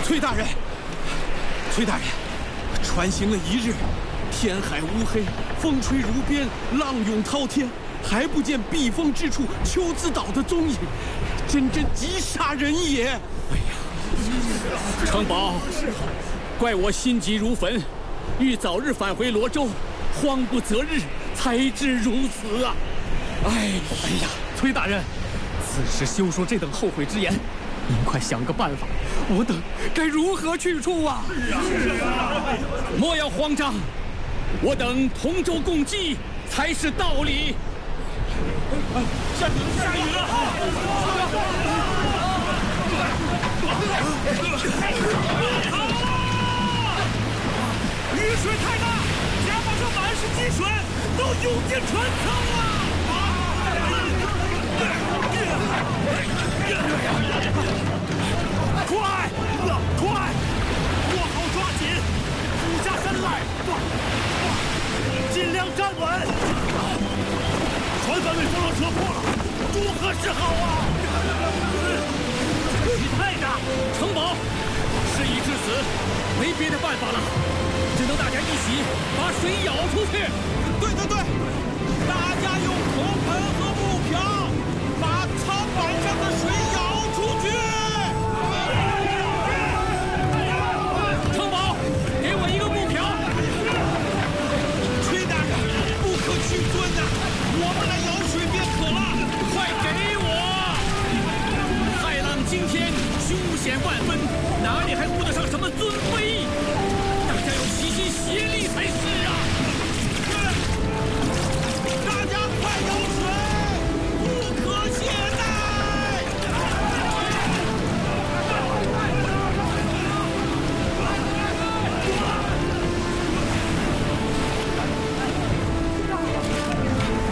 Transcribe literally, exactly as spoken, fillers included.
崔大人，崔大人，船行了一日，天海乌黑，风吹如鞭，浪涌滔天，还不见避风之处秋子岛的踪影，真真极杀人也！哎呀，城堡，怪我心急如焚，欲早日返回罗州，慌不择日，才知如此啊！哎， 哎呀，崔大人，此时休说这等后悔之言，您快想个办法，我等该如何去处啊？ 是啊，是啊！莫要慌张，我等同舟共济才是道理。 下雨了，下雨了！雨水太大，甲板上满是积水，都涌进船舱了！快，快，握好抓紧，俯下身来，尽量站稳。船帆被风浪扯破了，如何是好啊？雨太大， 城堡，事已至此，没别的办法了，只能大家一起把水舀出去。 对对对，大家用口盆和木瓢把舱板上的水舀出去。 城堡，给我一个木瓢。 崔大人，不可屈尊呐、啊，我们来舀水便可了。 快给我！海浪惊天，凶险万分，哪里还顾得上什么尊